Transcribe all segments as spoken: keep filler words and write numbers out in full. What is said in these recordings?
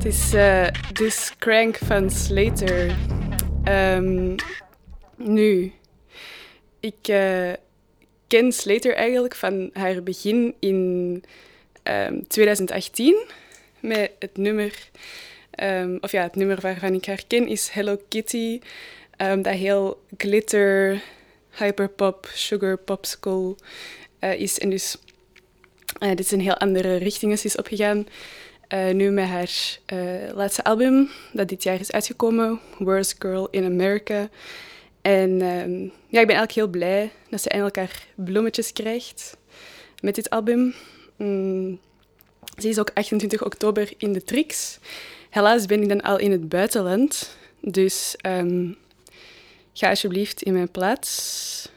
Het is uh, dus Crank van Slater. Um, nu, ik uh, ken Slater eigenlijk van haar begin in um, twintig achttien met het nummer, um, of ja, het nummer waarvan ik haar ken is Hello Kitty, um, dat heel glitter, hyperpop, sugar popsicle uh, is en dus uh, dit is een heel andere richting is opgegaan. Uh, nu met haar uh, laatste album, dat dit jaar is uitgekomen, Worst Girl in America. En um, ja, ik ben eigenlijk heel blij dat ze eindelijk haar bloemetjes krijgt met dit album. Mm, ze is ook achtentwintig oktober in de Trix. Helaas ben ik dan al in het buitenland, dus um, ga alsjeblieft in mijn plaats.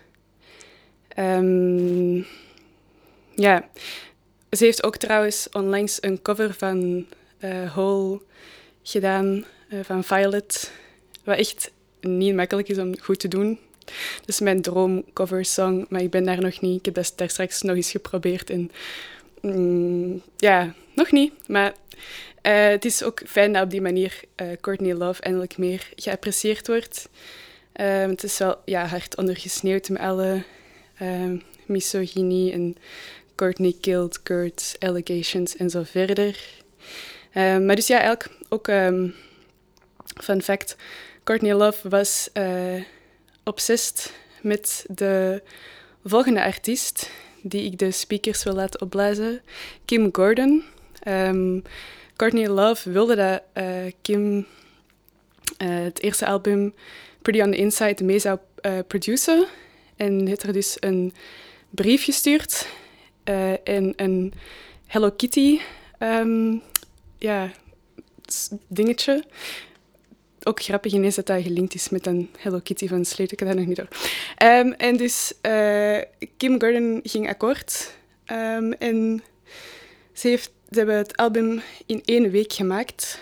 Um, ja... Ze heeft ook trouwens onlangs een cover van uh, Hole gedaan, uh, van Violet, wat echt niet makkelijk is om goed te doen. Dat is mijn droomcoversong, maar ik ben daar nog niet. Ik heb dat daar straks nog eens geprobeerd en mm, ja, nog niet. Maar uh, het is ook fijn dat op die manier uh, Courtney Love eindelijk meer geapprecieerd wordt. Uh, het is wel ja, hard ondergesneeuwd met alle uh, misogynie en Courtney killed Kurt, allegations en zo verder. Uh, maar dus ja, eigenlijk ook um, fun fact. Courtney Love was uh, obsessed met de volgende artiest die ik de speakers wil laten opblazen. Kim Gordon. Um, Courtney Love wilde dat uh, Kim uh, het eerste album Pretty on the Inside mee zou uh, produceren. En heeft er dus een brief gestuurd. Uh, en een Hello Kitty um, ja, dingetje. Ook grappig ineens dat dat gelinkt is met een Hello Kitty van Slater. Ik had dat nog niet door. Um, en dus uh, Kim Gordon ging akkoord. Um, en ze, heeft, ze hebben het album in één week gemaakt.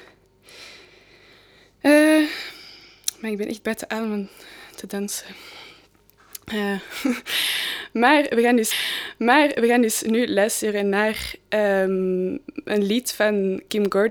Uh, maar ik ben echt buiten adem aan te dansen. Uh, maar, we gaan dus, maar we gaan dus nu luisteren naar um, een lied van Kim Gordon.